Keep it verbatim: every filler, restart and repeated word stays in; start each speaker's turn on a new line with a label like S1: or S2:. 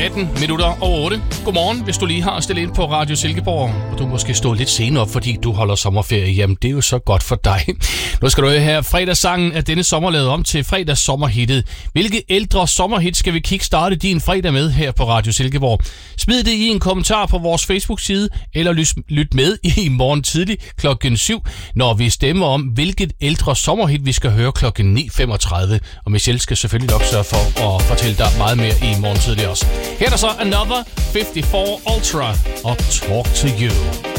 S1: atten minutter over otte. Godmorgen, hvis du lige har stillet ind på Radio Silkeborg, og du måske stå lidt senere op, fordi du holder sommerferie. Jamen, det er jo så godt for dig. Nu skal du høre her. Fredagssangen er denne sommer lavet om til fredags sommerhittet. Hvilke ældre sommerhit skal vi kickstarte din fredag med her på Radio Silkeborg? Smid det i en kommentar på vores Facebook-side, eller lyt med i morgen tidlig klokken syv, når vi stemmer om, hvilket ældre sommerhit vi skal høre klokken ni femogtredive. Og Michelle skal selvfølgelig nok sørge for at fortælle dig meget mere i morgen tidlig også. Her er der så Another femoghalvfjerds Ultra og Talk to You.